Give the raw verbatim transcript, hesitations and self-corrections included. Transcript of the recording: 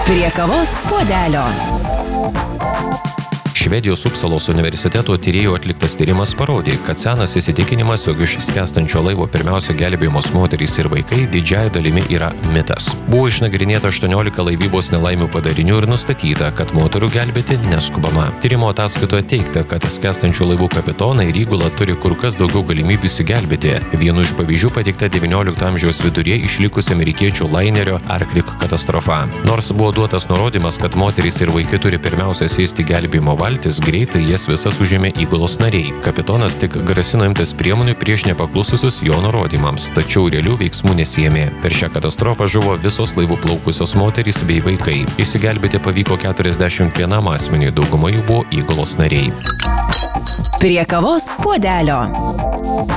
Prie kavos puodelio. Švedijos Upsalos universiteto tyrėjų atliktas tyrimas parodė, kad senas įsitikinimas, jog iš skęstančio laivo pirmiausia gelbėjamos moterys ir vaikai, didžiąja dalimi yra mitas. Buvo išnagrinėta aštuoniolika laivybos nelaimių padarinių ir nustatyta, kad moterų gelbėti neskubama. Tyrimo ataskaitoje teigta, kad skęstančių laivų kapitonai ir įgula turi kur kas daugiau galimybių išsigelbėti. Vienu iš pavyzdžių pateikta devyniolikto amžiaus viduryje išlikusi amerikiečių lainerio Arctic katastrofa. Nors buvo duotas nurodymas, kad moterys ir vaikai turi pirmiausia sėsti gelbėjimo valtį, greitai jas visas užėmė įgulos nariai. Kapitonas tik grasino imtis priemonių prieš nepaklususius jo nurodymams, tačiau realių veiksmų nesiėmė. Per šią katastrofą žuvo visos laivų plaukusios moterys bei vaikai. Išsigelbėti pavyko keturiasdešimt vienam asmeniui, dauguma jų buvo įgulos nariai. Prie kavos puodelio.